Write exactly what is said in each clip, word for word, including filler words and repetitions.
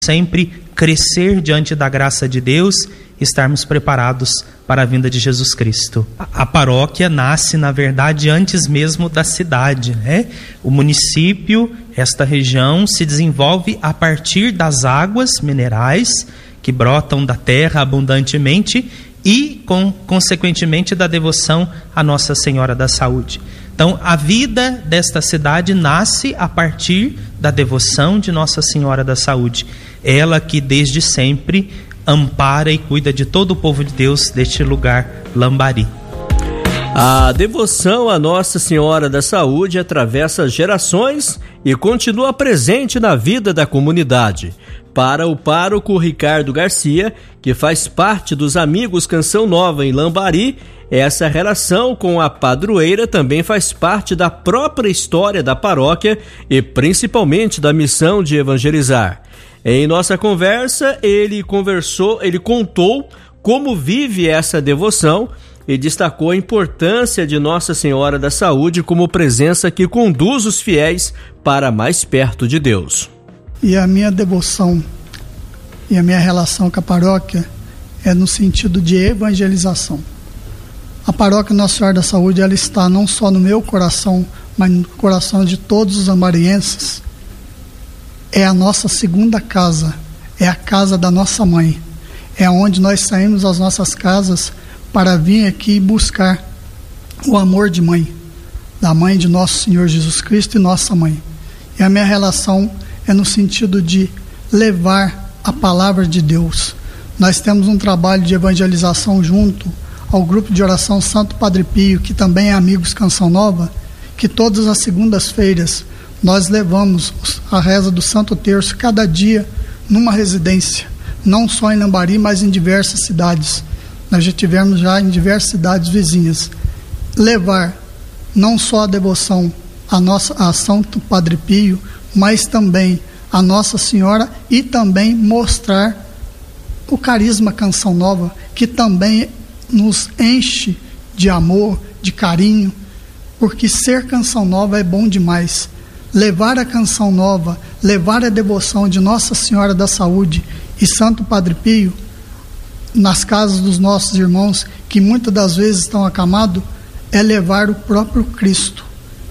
sempre crescer diante da graça de Deus, estarmos preparados para a vinda de Jesus Cristo. A paróquia nasce, na verdade, antes mesmo da cidade, né? O município, esta região, se desenvolve a partir das águas minerais que brotam da terra abundantemente e, com, consequentemente, da devoção à Nossa Senhora da Saúde. Então, a vida desta cidade nasce a partir da devoção de Nossa Senhora da Saúde. Ela que, desde sempre, ampara e cuida de todo o povo de Deus deste lugar, Lambari. A devoção a Nossa Senhora da Saúde atravessa gerações e continua presente na vida da comunidade. Para o pároco Ricardo Garcia, que faz parte dos Amigos Canção Nova em Lambari, essa relação com a padroeira também faz parte da própria história da paróquia e principalmente da missão de evangelizar. Em nossa conversa, ele conversou, ele contou como vive essa devoção e destacou a importância de Nossa Senhora da Saúde como presença que conduz os fiéis para mais perto de Deus. E a minha devoção e a minha relação com a paróquia é no sentido de evangelização. A paróquia Nossa Senhora da Saúde, ela está não só no meu coração, mas no coração de todos os lambarienses. É a nossa segunda casa, é a casa da nossa mãe. É onde nós saímos das nossas casas para vir aqui buscar o amor de mãe, da mãe de nosso Senhor Jesus Cristo e nossa mãe. E a minha relação é no sentido de levar a palavra de Deus. Nós temos um trabalho de evangelização junto ao grupo de oração Santo Padre Pio, que também é Amigos Canção Nova, que todas as segundas-feiras nós levamos a reza do Santo Terço cada dia numa residência, não só em Lambari, mas em diversas cidades. Nós já tivemos já em diversas cidades vizinhas. Levar não só a devoção a, nossa, a Santo Padre Pio, mas também a Nossa Senhora e também mostrar o carisma Canção Nova, que também nos enche de amor, de carinho, porque ser Canção Nova é bom demais. Levar a Canção Nova, levar a devoção de Nossa Senhora da Saúde e Santo Padre Pio nas casas dos nossos irmãos, que muitas das vezes estão acamados, é levar o próprio Cristo.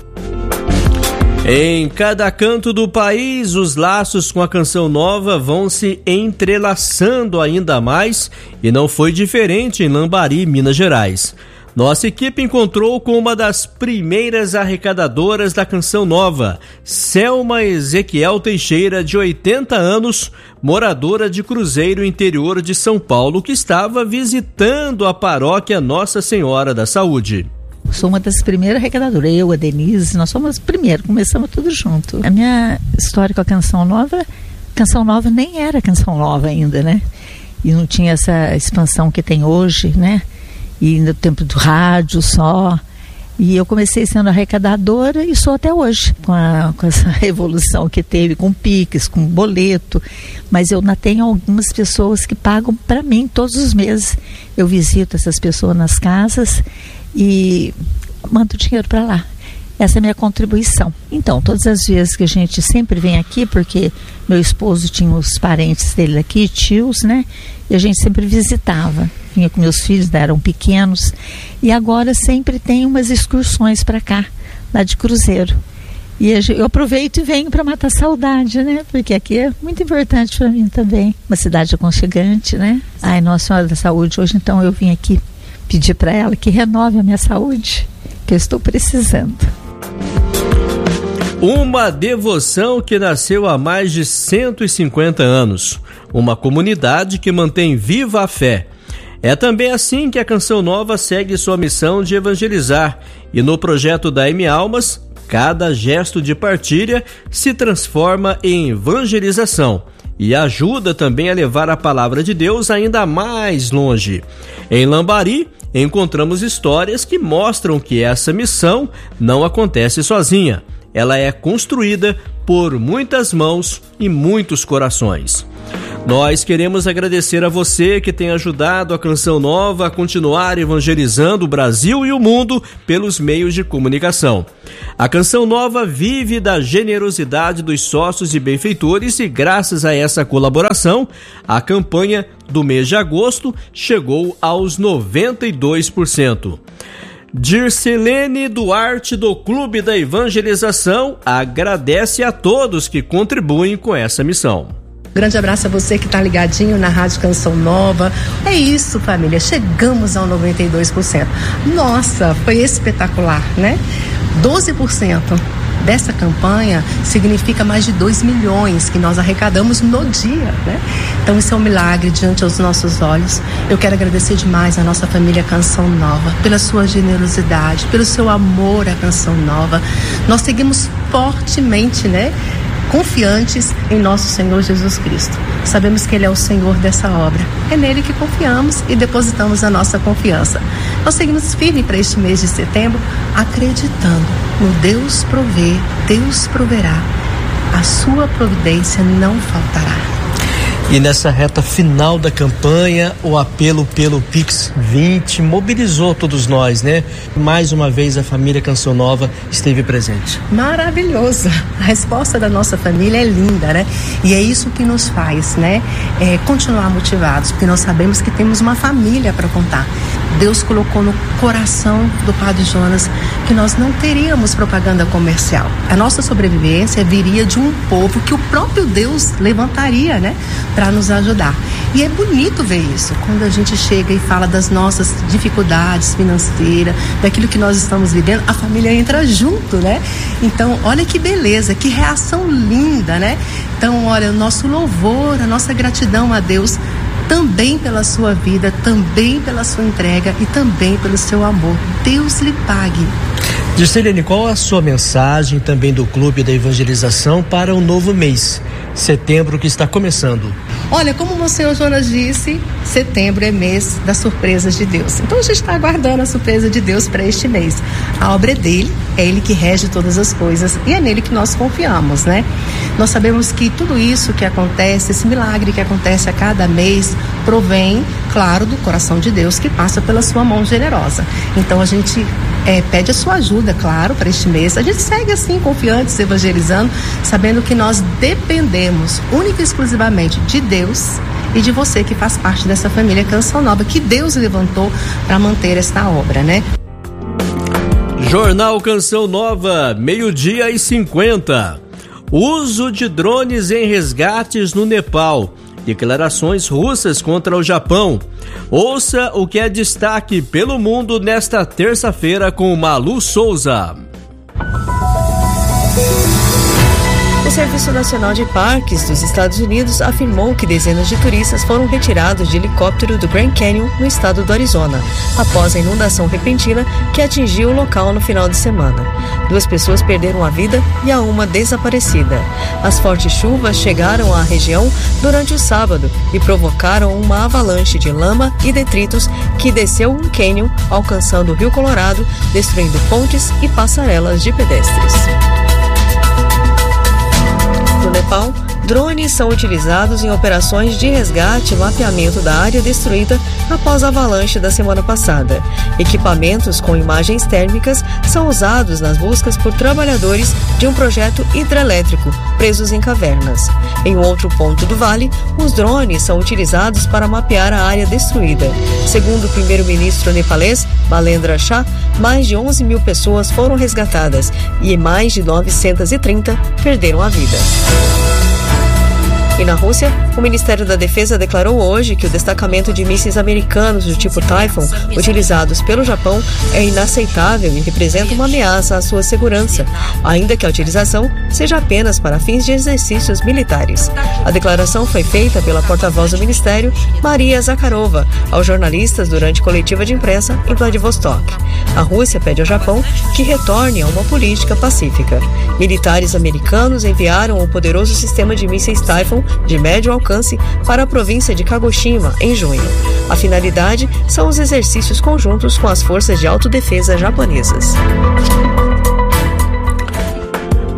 Em cada canto do país, os laços com a Canção Nova vão se entrelaçando ainda mais e não foi diferente em Lambari, Minas Gerais. Nossa equipe encontrou com uma das primeiras arrecadadoras da Canção Nova, Selma Ezequiel Teixeira, de oitenta anos, moradora de Cruzeiro, interior de São Paulo, que estava visitando a paróquia Nossa Senhora da Saúde. Sou uma das primeiras arrecadadoras, eu, a Denise, nós somos as primeiras, começamos tudo junto. A minha história com a Canção Nova, Canção Nova nem era Canção Nova ainda, né? E não tinha essa expansão que tem hoje, né? E no tempo do rádio só. E eu comecei sendo arrecadadora e sou até hoje, com, a, com essa revolução que teve, com Pix, com boleto. Mas eu ainda tenho algumas pessoas que pagam para mim todos os meses. Eu visito essas pessoas nas casas e mando dinheiro para lá. Essa é a minha contribuição. Então, todas as vezes que a gente sempre vem aqui, porque meu esposo tinha os parentes dele aqui, tios, né? E a gente sempre visitava. Vinha com meus filhos, eram pequenos. E agora sempre tem umas excursões para cá, lá de Cruzeiro. E eu aproveito e venho para matar saudade, né? Porque aqui é muito importante para mim também. Uma cidade aconchegante, né? Ai, Nossa Senhora da Saúde, hoje então eu vim aqui pedir para ela que renove a minha saúde, que eu estou precisando. Uma devoção que nasceu há mais de cento e cinquenta anos. Uma comunidade que mantém viva a fé. É também assim que a Canção Nova segue sua missão de evangelizar. E no projeto da M Almas, cada gesto de partilha se transforma em evangelização e ajuda também a levar a palavra de Deus ainda mais longe. Em Lambari, encontramos histórias que mostram que essa missão não acontece sozinha. Ela é construída por muitas mãos e muitos corações. Nós queremos agradecer a você que tem ajudado a Canção Nova a continuar evangelizando o Brasil e o mundo pelos meios de comunicação. A Canção Nova vive da generosidade dos sócios e benfeitores e, graças a essa colaboração, a campanha do mês de agosto chegou aos noventa e dois por cento. Dircelene Duarte, do Clube da Evangelização, agradece a todos que contribuem com essa missão. Grande abraço a você que está ligadinho na Rádio Canção Nova. É isso, família, chegamos ao noventa e dois por cento. Nossa, foi espetacular, né? doze por cento dessa campanha significa mais de dois milhões que nós arrecadamos no dia, né? Então isso é um milagre diante aos nossos olhos. Eu quero agradecer demais a nossa família Canção Nova pela sua generosidade, pelo seu amor à Canção Nova. Nós seguimos fortemente, né? Confiantes em nosso Senhor Jesus Cristo. Sabemos que Ele é o Senhor dessa obra. É nele que confiamos e depositamos a nossa confiança. Nós seguimos firmes para este mês de setembro, acreditando no Deus provê, Deus proverá. A sua providência não faltará. E nessa reta final da campanha, o apelo pelo Pix vinte mobilizou todos nós, né? Mais uma vez a família Canção Nova esteve presente. Maravilhoso! A resposta da nossa família é linda, né? E é isso que nos faz, né? É, continuar motivados, porque nós sabemos que temos uma família para contar. Deus colocou no coração do Padre Jonas que nós não teríamos propaganda comercial. A nossa sobrevivência viria de um povo que o próprio Deus levantaria, né? Para nos ajudar. E é bonito ver isso, quando a gente chega e fala das nossas dificuldades financeiras, daquilo que nós estamos vivendo, a família entra junto, né? Então, olha que beleza, que reação linda, né? Então, olha, o nosso louvor, a nossa gratidão a Deus, também pela sua vida, também pela sua entrega e também pelo seu amor. Deus lhe pague. Dircelene, qual a sua mensagem também do Clube da Evangelização para o novo mês, setembro, que está começando? Olha, como o senhor Jonas disse, setembro é mês das surpresas de Deus. Então a gente está aguardando a surpresa de Deus para este mês. A obra é dele, é ele que rege todas as coisas e é nele que nós confiamos, né? Nós sabemos que tudo isso que acontece, esse milagre que acontece a cada mês, provém, claro, do coração de Deus, que passa pela sua mão generosa. Então a gente é, pede a sua ajuda, claro, para este mês. A gente segue assim, confiantes, evangelizando, sabendo que nós dependemos única e exclusivamente de Deus e de você que faz parte dessa família Canção Nova, que Deus levantou para manter esta obra, né? Jornal Canção Nova, meio-dia e cinquenta. Uso de drones em resgates no Nepal. Declarações russas contra o Japão. Ouça o que é destaque pelo mundo nesta terça-feira com Malu Souza. O Serviço Nacional de Parques dos Estados Unidos afirmou que dezenas de turistas foram retirados de helicóptero do Grand Canyon, no estado do Arizona, após a inundação repentina que atingiu o local no final de semana. Duas pessoas perderam a vida e há uma desaparecida. As fortes chuvas chegaram à região durante o sábado e provocaram uma avalanche de lama e detritos que desceu um canyon, alcançando o Rio Colorado, destruindo pontes e passarelas de pedestres. No Nepal, drones são utilizados em operações de resgate e mapeamento da área destruída após a avalanche da semana passada. Equipamentos com imagens térmicas são usados nas buscas por trabalhadores de um projeto hidrelétrico presos em cavernas. Em um outro ponto do vale, os drones são utilizados para mapear a área destruída. Segundo o primeiro-ministro nepalês, Balendra Shah, mais de onze mil pessoas foram resgatadas e mais de novecentas e trinta perderam a vida. E na Rússia, o Ministério da Defesa declarou hoje que o destacamento de mísseis americanos do tipo Typhoon, utilizados pelo Japão, é inaceitável e representa uma ameaça à sua segurança, ainda que a utilização seja apenas para fins de exercícios militares. A declaração foi feita pela porta-voz do Ministério, Maria Zakharova, aos jornalistas durante coletiva de imprensa em Vladivostok. A Rússia pede ao Japão que retorne a uma política pacífica. Militares americanos enviaram o poderoso sistema de mísseis Typhoon de médio alcance para a província de Kagoshima em junho. A finalidade são os exercícios conjuntos com as forças de autodefesa japonesas.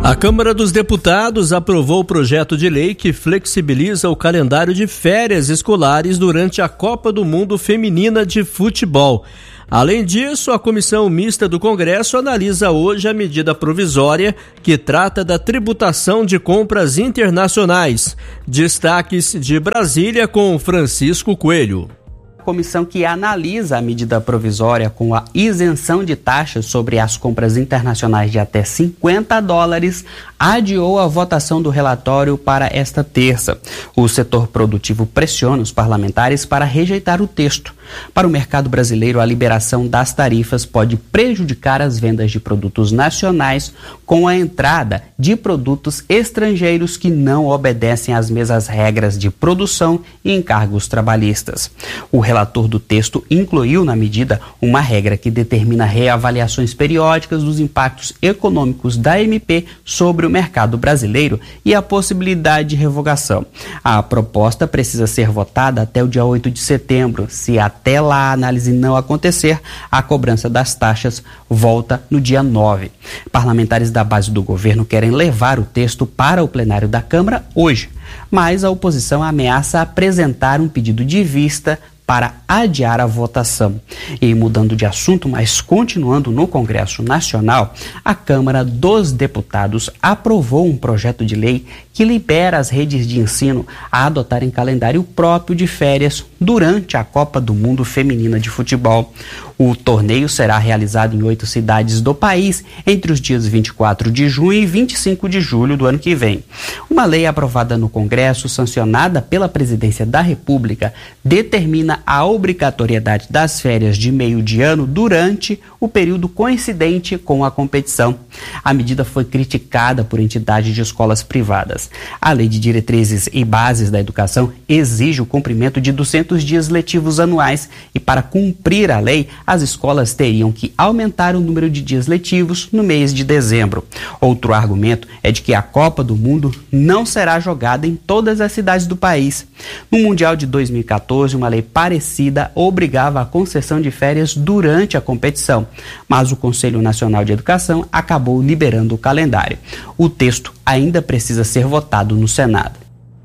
A Câmara dos Deputados aprovou o projeto de lei que flexibiliza o calendário de férias escolares durante a Copa do Mundo Feminina de Futebol. Além disso, a Comissão Mista do Congresso analisa hoje a medida provisória que trata da tributação de compras internacionais. Destaques de Brasília com Francisco Coelho. Comissão que analisa a medida provisória com a isenção de taxas sobre as compras internacionais de até cinquenta dólares, adiou a votação do relatório para esta terça. O setor produtivo pressiona os parlamentares para rejeitar o texto. Para o mercado brasileiro, a liberação das tarifas pode prejudicar as vendas de produtos nacionais com a entrada de produtos estrangeiros que não obedecem às mesmas regras de produção e encargos trabalhistas. O relator do texto incluiu na medida uma regra que determina reavaliações periódicas dos impactos econômicos da M P sobre o mercado brasileiro e a possibilidade de revogação. A proposta precisa ser votada até o dia oito de setembro. Se até lá a análise não acontecer, a cobrança das taxas volta no dia nove. Parlamentares da base do governo querem levar o texto para o plenário da Câmara hoje, mas a oposição ameaça apresentar um pedido de vista para adiar a votação. E mudando de assunto, mas continuando no Congresso Nacional, a Câmara dos Deputados aprovou um projeto de lei que libera as redes de ensino a adotarem calendário próprio de férias durante a Copa do Mundo Feminina de Futebol. O torneio será realizado em oito cidades do país entre os dias vinte e quatro de junho e vinte e cinco de julho do ano que vem. Uma lei aprovada no Congresso, sancionada pela Presidência da República, determina a obrigatoriedade das férias de meio de ano durante o período coincidente com a competição. A medida foi criticada por entidades de escolas privadas. A Lei de Diretrizes e Bases da Educação exige o cumprimento de duzentos dias letivos anuais e, para cumprir a lei, as escolas teriam que aumentar o número de dias letivos no mês de dezembro. Outro argumento é de que a Copa do Mundo não será jogada em todas as cidades do país. No Mundial de dois mil e quatorze, uma lei parecida obrigava a concessão de férias durante a competição, mas o Conselho Nacional de Educação acabou liberando o calendário. O texto ainda precisa ser votado no Senado.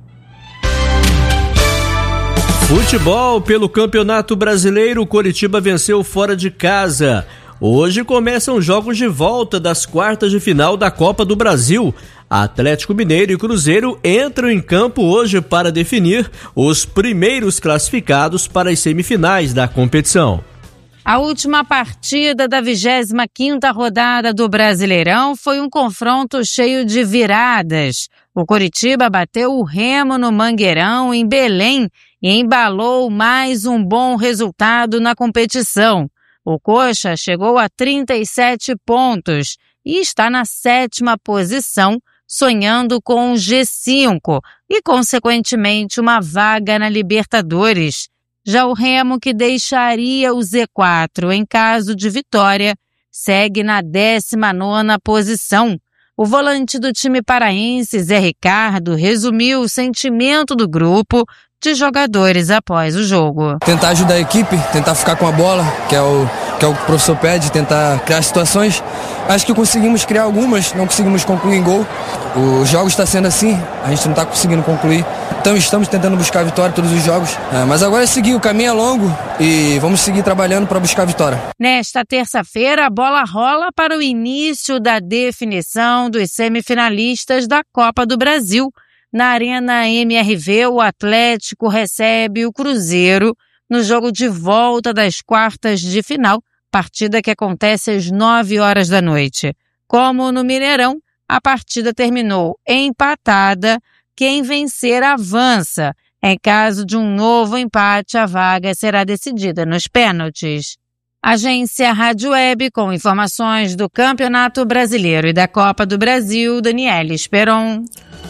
Futebol pelo Campeonato Brasileiro, o Coritiba venceu fora de casa. Hoje começam os jogos de volta das quartas de final da Copa do Brasil. Atlético Mineiro e Cruzeiro entram em campo hoje para definir os primeiros classificados para as semifinais da competição. A última partida da vigésima quinta rodada do Brasileirão foi um confronto cheio de viradas. O Coritiba bateu o Remo no Mangueirão, em Belém, e embalou mais um bom resultado na competição. O Coxa chegou a trinta e sete pontos e está na sétima posição, sonhando com o G cinco e, consequentemente, uma vaga na Libertadores. Já o Remo, que deixaria o Z quatro em caso de vitória, segue na décima nona posição. O volante do time paraense, Zé Ricardo, resumiu o sentimento do grupo de jogadores após o jogo. Tentar ajudar a equipe, tentar ficar com a bola, que é o que é o, que o professor pede, tentar criar situações. Acho que conseguimos criar algumas, não conseguimos concluir em gol. Os jogos está sendo assim, a gente não está conseguindo concluir. Então estamos tentando buscar a vitória em todos os jogos. É, mas agora é seguir, o caminho é longo e vamos seguir trabalhando para buscar a vitória. Nesta terça-feira, a bola rola para o início da definição dos semifinalistas da Copa do Brasil. Na Arena M R V, o Atlético recebe o Cruzeiro no jogo de volta das quartas de final, partida que acontece às nove horas da noite. Como no Mineirão, a partida terminou empatada. Quem vencer avança. Em caso de um novo empate, a vaga será decidida nos pênaltis. Agência Rádio Web, com informações do Campeonato Brasileiro e da Copa do Brasil, Daniela Esperon.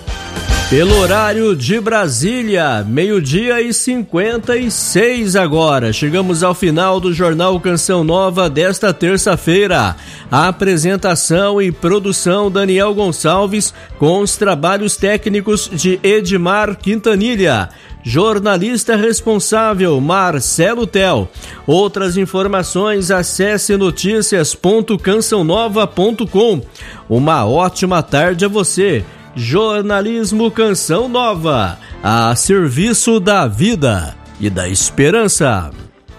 Pelo horário de Brasília, meio-dia e cinquenta e seis agora. Chegamos ao final do Jornal Canção Nova desta terça-feira. A apresentação e produção Daniel Gonçalves, com os trabalhos técnicos de Edmar Quintanilha. Jornalista responsável, Marcelo Tel. Outras informações, acesse notícias ponto canção nova ponto com. Uma ótima tarde a você. Jornalismo Canção Nova, a serviço da vida e da esperança.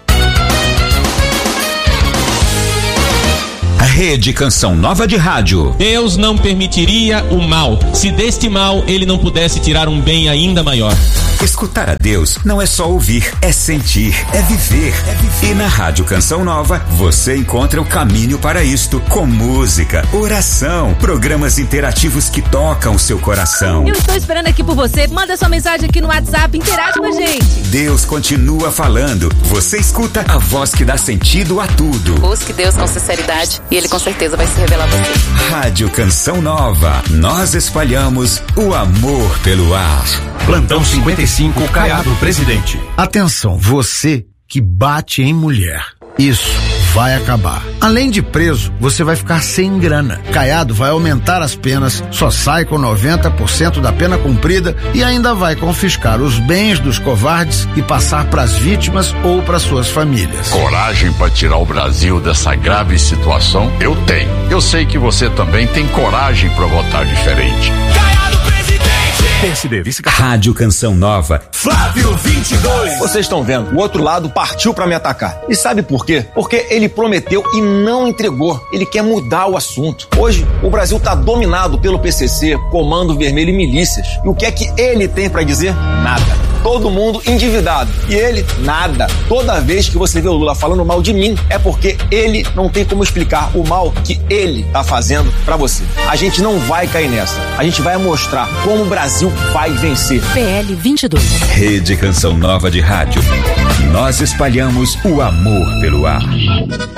Rede Canção Nova de Rádio. Deus não permitiria o mal, se deste mal ele não pudesse tirar um bem ainda maior. Escutar a Deus não é só ouvir, é sentir, é viver. É viver. E na Rádio Canção Nova, você encontra o caminho para isto, com música, oração, programas interativos que tocam o seu coração. Eu estou esperando aqui por você. Manda sua mensagem aqui no WhatsApp, interage com a gente. Deus continua falando. Você escuta a voz que dá sentido a tudo. Busque Deus com sinceridade e Ele com certeza vai se revelar a você. Rádio Canção Nova. Nós espalhamos o amor pelo ar. Plantão cinquenta e cinco, Caiado Presidente. Atenção, você que bate em mulher. Isso vai acabar. Além de preso, você vai ficar sem grana. Caiado vai aumentar as penas, só sai com noventa por cento da pena cumprida e ainda vai confiscar os bens dos covardes e passar para as vítimas ou para suas famílias. Coragem para tirar o Brasil dessa grave situação? Eu tenho. Eu sei que você também tem coragem para votar diferente. Caiado Presidente! P S D, vice Rádio Canção Nova. Flávio vinte e dois. Vocês estão vendo, o outro lado partiu pra me atacar. E sabe por quê? Porque ele prometeu e não entregou. Ele quer mudar o assunto. Hoje, o Brasil tá dominado pelo P C C, Comando Vermelho e milícias. E o que é que ele tem pra dizer? Nada. Todo mundo endividado. E ele, nada. Toda vez que você vê o Lula falando mal de mim, é porque ele não tem como explicar o mal que ele tá fazendo pra você. A gente não vai cair nessa. A gente vai mostrar como o Brasil vai vencer. P L vinte e dois. Rede Canção Nova de Rádio. Nós espalhamos o amor pelo ar.